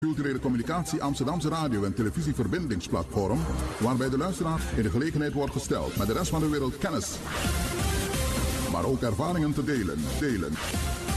Culturele Communicatie Amsterdamse radio- en televisieverbindingsplatform, waarbij de luisteraar in de gelegenheid wordt gesteld met de rest van de wereld kennis, maar ook ervaringen te delen.